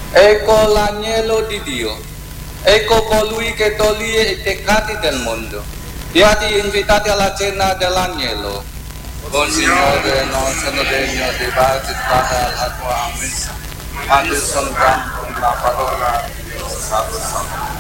Ecco l'agnello di Dio, ecco colui che toglie i peccati del mondo. Siate invitati alla cena dell'agnello. Buon Signore, non sono degno di partecipare alla tua messa, ma di soltanto la parola di Dio salva.